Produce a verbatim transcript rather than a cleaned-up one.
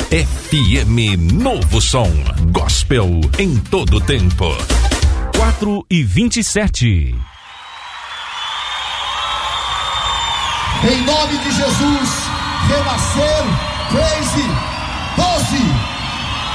F M Novo Som, gospel em todo tempo. quatro e vinte e sete. Em nome de Jesus,